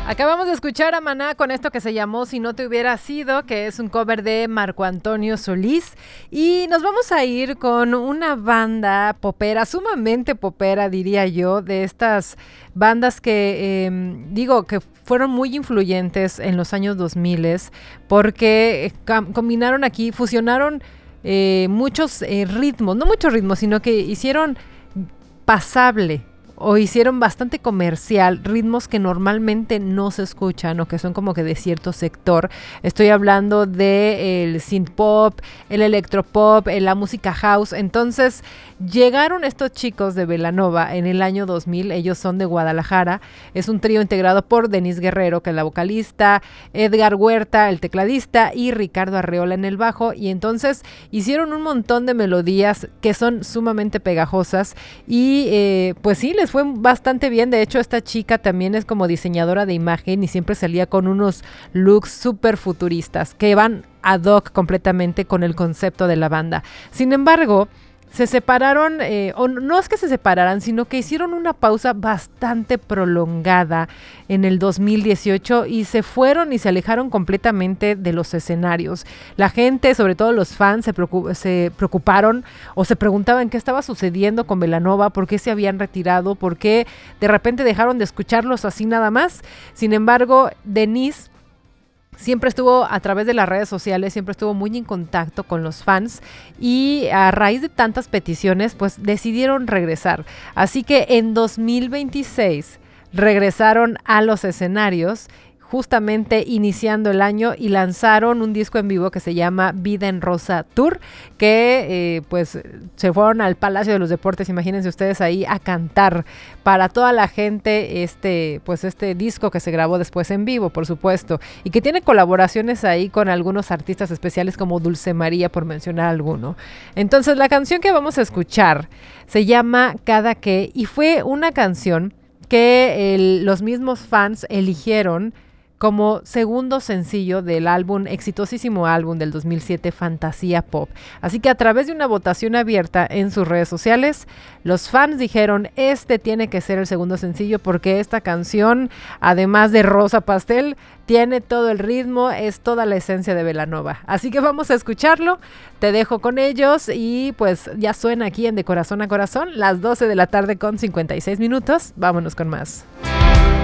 Acabamos de escuchar a Maná con esto que se llamó Si no te hubiera sido, que es un cover de Marco Antonio Solís. Y nos vamos a ir con una banda popera, sumamente popera diría yo, de estas bandas que que fueron muy influyentes en los años 2000 porque combinaron aquí, fusionaron muchos ritmos, no muchos ritmos, sino que hicieron pasable o hicieron bastante comercial ritmos que normalmente no se escuchan o que son como que de cierto sector. Estoy hablando del synth pop, el electropop, la música house. Entonces llegaron estos chicos de Belanova en el año 2000. Ellos son de Guadalajara. Es un trío integrado por Denise Guerrero, que es la vocalista, Edgar Huerta, el tecladista, y Ricardo Arreola en el bajo. Y entonces hicieron un montón de melodías que son sumamente pegajosas y pues sí, les fue bastante bien. De hecho, esta chica también es como diseñadora de imagen y siempre salía con unos looks súper futuristas que van ad hoc completamente con el concepto de la banda. Sin embargo, se separaron, o no es que se separaran, sino que hicieron una pausa bastante prolongada en el 2018 y se fueron y se alejaron completamente de los escenarios. La gente, sobre todo los fans, se preocuparon o se preguntaban qué estaba sucediendo con Belanova, por qué se habían retirado, por qué de repente dejaron de escucharlos así nada más. Sin embargo, Denise siempre estuvo a través de las redes sociales, siempre estuvo muy en contacto con los fans y a raíz de tantas peticiones, pues decidieron regresar. Así que en 2026 regresaron a los escenarios, justamente iniciando el año, y lanzaron un disco en vivo que se llama Vida en Rosa Tour, que pues se fueron al Palacio de los Deportes, imagínense ustedes ahí a cantar para toda la gente este disco que se grabó después en vivo, por supuesto, y que tiene colaboraciones ahí con algunos artistas especiales como Dulce María, por mencionar alguno. Entonces la canción que vamos a escuchar se llama Cada Que, y fue una canción que los mismos fans eligieron como segundo sencillo del exitosísimo álbum del 2007, Fantasía Pop. Así que a través de una votación abierta en sus redes sociales, los fans dijeron, este tiene que ser el segundo sencillo porque esta canción, además de rosa pastel, tiene todo el ritmo, es toda la esencia de Belanova. Así que vamos a escucharlo, te dejo con ellos y pues ya suena aquí en De Corazón a Corazón, las 12 de la tarde con 56 minutos. Vámonos con más.